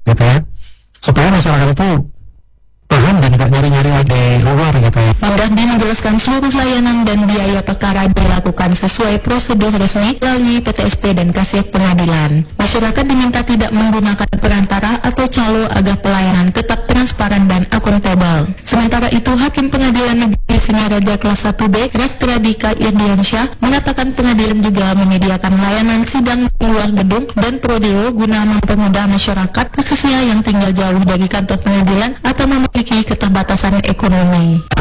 gitu ya, supaya masyarakat itu paham dan nggak nyari-nyari di luar gitu ya. Mendagri menjelaskan seluruh layanan dan biaya perkara dilakukan sesuai prosedur resmi melalui PTSP dan Kasih Pengadilan. Masyarakat diminta tidak menggunakan perantara atau calo agar pelayanan tetap transparan dan akuntabel. Sementara itu, Hakim Pengadilan Negeri Singaraja Kelas 1B, Rastradika Irdiansyah, mengatakan pengadilan juga menyediakan layanan sidang di luar gedung dan prodeo guna mempermudah masyarakat, khususnya yang tinggal jauh dari kantor pengadilan atau memiliki keterbatasan ekonomi.